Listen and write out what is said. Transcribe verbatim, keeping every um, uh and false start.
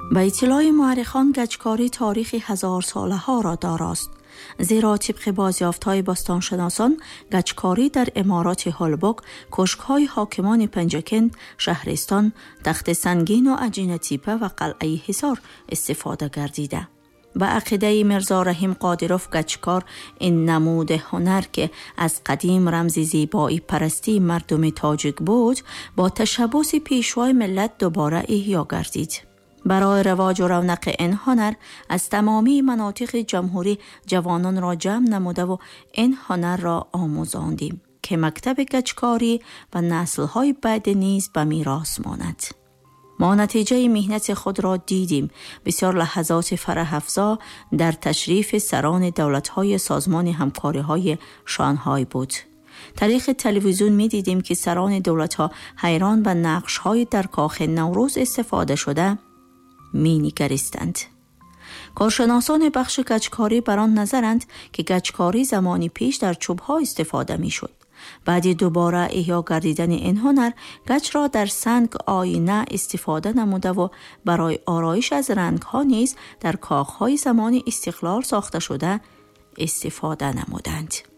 به اطلاع مورخان گچکاری تاریخی هزار ساله ها را داراست، زیرا طبق بازیافت‌های باستانشناسان گچکاری در امارات هولبوک، کشک‌های حاکمان پنجکند، شهرستان، تخت سنگین و عجین تیپه و قلعه حصار استفاده گردیده. به عقیده میرزا رحیم قادروف گچکار این نمود هنر که از قدیم رمز زیبایی پرستی مردم تاجیک بود، با تشبث پیشوای ملت دوباره احیا گردید. برای رواج و رونق این هنر از تمامی مناطق جمهوری جوانان را جمع نموده و این هنر را آموزاندیم که مکتب گچکاری و نسل‌های بعد نیز به میراث ماند. ما نتیجه مهنت خود را دیدیم. بسیار لحظات فرح افزا در تشریف سران دولت‌های سازمان همکاری‌های شانگهای بود. طریق تلویزیون می دیدیم که سران دولت‌ها حیران به نقش‌های در کاخ نوروز استفاده شده می نگریستند. کارشناسان بخش گچکاری بر آن نظرند که گچکاری زمانی پیش در چوب‌ها استفاده می شد. بعد دوباره احیا گردیدن این هنر، گچ را در سنگ آینه استفاده نموده و برای آرایش از رنگ‌ها نیز در کاخ‌های زمان استقلال ساخته شده استفاده نمودند.